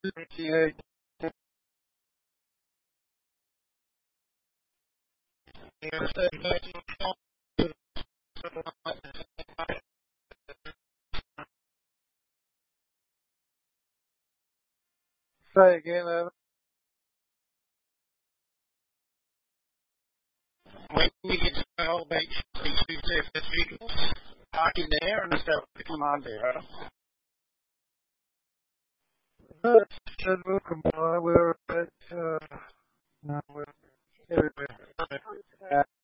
Say again, Evan. When you get to the whole beach, these two surface vehicles parking there and stuff come on there. Said we'll comply. We're at, no, we're everywhere.